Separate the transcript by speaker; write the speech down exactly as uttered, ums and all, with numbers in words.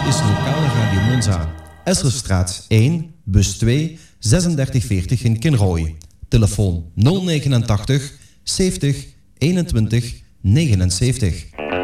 Speaker 1: is lokale Radio Monza. Esserstraat één, bus twee, zesendertig veertig in Kinrooi. Telefoon nul negenentachtig zeventig eenentwintig negenenzeventig.